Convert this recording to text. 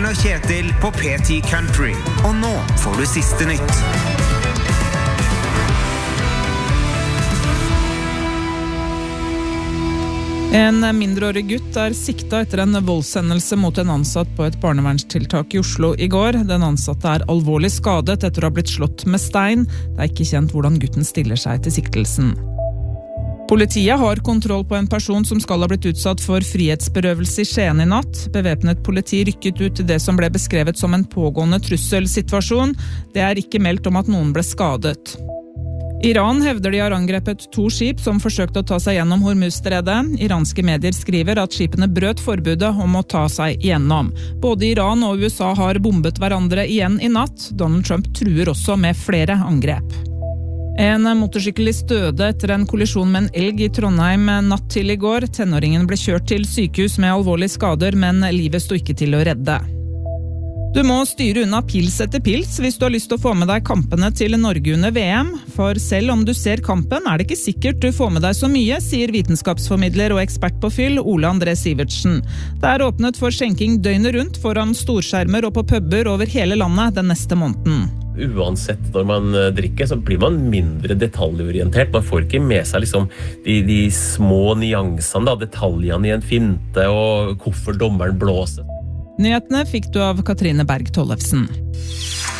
Martin og Kjetil på P10 Country. Og nå får du siste nytt. En mindreårig gutt sikta etter en voldshendelse mot en ansatt på et barnevernstiltak i Oslo i går. Den ansatte alvorlig skadet etter å ha blitt slått med stein. Det ikke kjent hvordan gutten stiller seg til siktelsen. Politiet har kontroll på en person som skal ha blitt utsatt for frihetsberøvelse i Skien i natt. Bevæpnet politi rykket ut til det som ble beskrevet som en pågående trusselsituasjon. Det ikke meldt om at noen ble skadet. Iran hevder de har angrepet 2 skip som forsøkte å ta seg gjennom Hormuzstredet. Iranske medier skriver at skipene brøt forbudet om å ta seg gjennom. Både Iran og USA har bombet hverandre igjen i natt. Donald Trump truer også med flere angrep. En motorsyklist døde etter en kollisjon med en elg i Trondheim natt til i går. Tenåringen ble kjørt til sykehus med alvorlige skader, men livet sto ikke til å redde. Du må styre unna pils etter pils hvis du har lyst til å få med deg kampene til Norge under VM. For selv om du ser kampen, det ikke sikkert du får med deg så mye, sier vitenskapsformidler og ekspert på fyll, Ole André Sivertsen. Det åpnet for skjenking døgnet rundt foran storskjermer og på puber over hele landet den neste måneden. Uansett når man drikker, så blir man mindre detaljorientert. Man får ikke med seg liksom de små nyansene, detaljene i en finte og hvorfor dommeren blåser. Nyhetene fikk du av Katrine Berg Tollefsen.